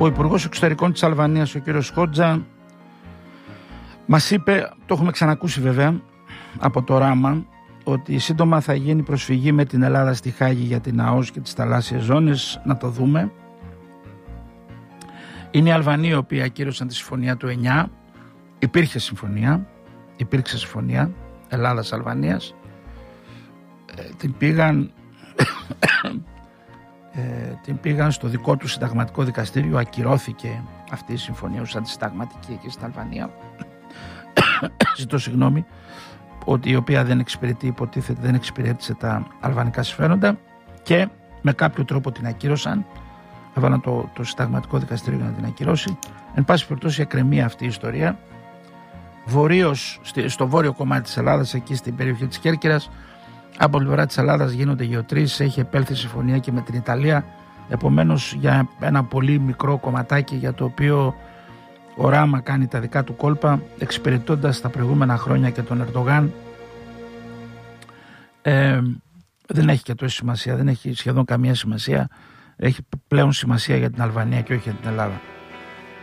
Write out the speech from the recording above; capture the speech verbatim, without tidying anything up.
Ο Υπουργός Εξωτερικών της Αλβανίας, ο κύριος Χότζα, μας είπε, το έχουμε ξανακούσει βέβαια από το Ράμα, ότι σύντομα θα γίνει προσφυγή με την Ελλάδα στη Χάγη για την ΑΟΣ και τις θαλάσσιες ζώνες. Να το δούμε. Είναι οι Αλβανοί οι οποίοι ακύρωσαν τη συμφωνία του εννιά. Υπήρχε συμφωνία, υπήρξε συμφωνία Ελλάδας-Αλβανίας. Ε, την πήγαν ε, την πήγαν στο δικό του συνταγματικό δικαστήριο, ακυρώθηκε αυτή η συμφωνία ως αντισυνταγματική εκεί στην Αλβανία. Ζητώ συγγνώμη, ότι η οποία δεν εξυπηρετεί, υποτίθεται δεν εξυπηρέτησε τα αλβανικά συμφέροντα και με κάποιο τρόπο την ακύρωσαν. Έβαλαν το, το συνταγματικό δικαστήριο για να την ακυρώσει. Εν πάση περιπτώσει εκκρεμεί αυτή η ιστορία. Βορείως, στο βόρειο κομμάτι της Ελλάδας, εκεί στην περιοχή της Κέρκυρας, από την πλευρά της Ελλάδας γίνονται γεωτρήσεις, έχει επέλθει συμφωνία και με την Ιταλία. Επομένως, για ένα πολύ μικρό κομματάκι για το οποίο ο Ράμα κάνει τα δικά του κόλπα, εξυπηρετώντας τα προηγούμενα χρόνια και τον Ερντογάν, ε, δεν έχει και τόση σημασία, δεν έχει σχεδόν καμία σημασία. Έχει πλέον σημασία για την Αλβανία και όχι για την Ελλάδα.